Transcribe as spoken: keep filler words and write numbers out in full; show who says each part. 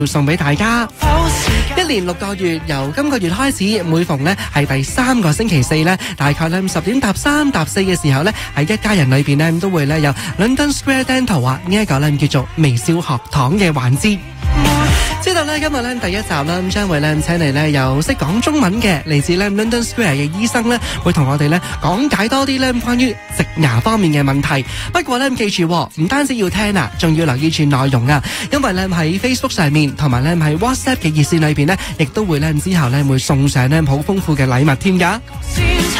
Speaker 1: 送俾大家。一連六個月，由今個月開始，每逢呢係第三個星期四呢，大概呢十點搭三搭四嘅時候呢，喺一家人裏邊呢都會呢有 London Square Dental 啊呢一個呢叫做微笑學堂嘅環節。知道咧，今日咧第一集啦，咁將會咧請嚟咧有識講中文嘅嚟自咧 London Square 嘅醫生咧，會同我哋咧講解多啲咧關於植牙方面嘅問題。不過咧記住，唔單止要聽啊，仲要留意住內容啊，因為咧喺 Facebook 上面同埋咧喺 WhatsApp 嘅熱線裏邊咧，亦都會咧之後咧會送上咧好豐富嘅禮物添㗎。